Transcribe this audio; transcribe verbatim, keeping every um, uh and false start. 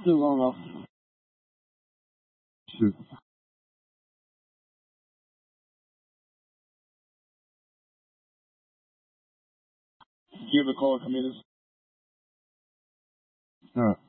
too long off. Shoot. Give a call, Camillus. All right.